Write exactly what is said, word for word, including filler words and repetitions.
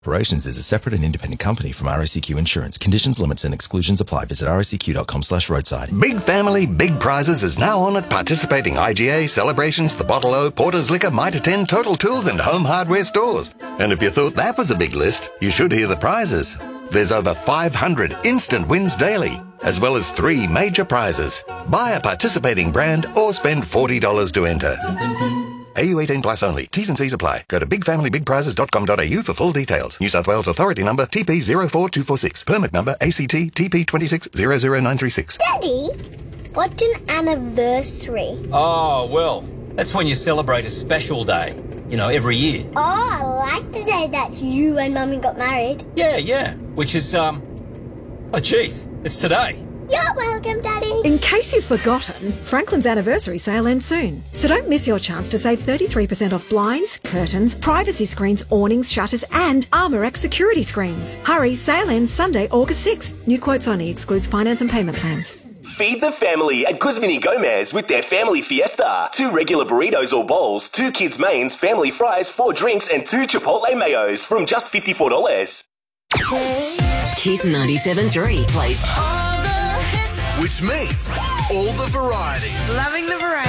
Operations is a separate and independent company from R A C Q Insurance. Conditions, limits and exclusions apply. Visit r a c q dot com slash roadside. Big Family, Big Prizes is now on at participating I G A, Celebrations, The Bottle O, Porter's Liquor, Mitre ten, Total Tools and Home Hardware stores. And if you thought that was a big list, you should hear the prizes. There's over five hundred instant wins daily, as well as three major prizes. Buy a participating brand or spend forty dollars to enter. A U eighteen plus only. T's and C's apply. Go to big family big prizes dot com dot a u for full details. New South Wales Authority number T P zero four two four six. Permit number A C T T P two six zero zero nine three six. Daddy, what's an anniversary? Oh, well, that's when you celebrate a special day. You know, every year. Oh, I like the day that you and Mummy got married. Yeah, yeah. Which is, um... Oh, geez. It's today. You're welcome, Daddy. In case you've forgotten, Franklin's anniversary sale ends soon. So don't miss your chance to save thirty-three percent off blinds, curtains, privacy screens, awnings, shutters and ArmorX security screens. Hurry, sale ends Sunday, August sixth. New quotes only, excludes finance and payment plans. Feed the family at Guzman y Gomez with their Family Fiesta. Two regular burritos or bowls, two kids' mains, family fries, four drinks and two Chipotle mayos from just fifty-four dollars. Kiss ninety-seven point three plays All the hits, which means all the variety. Loving the variety.